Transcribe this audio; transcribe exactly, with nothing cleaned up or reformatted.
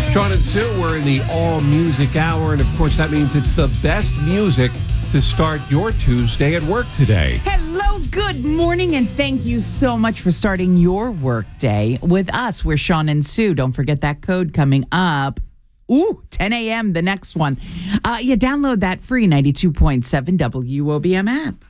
Sean and Sue, we're in the All Music Hour, and of course that means it's the best music to start your Tuesday at work today. Hello, good morning, and thank you so much for starting your work day with us. We're Sean and Sue. Don't forget that code coming up. Ooh, ten a.m. the next one. Uh, you download that free ninety-two point seven W O B M app.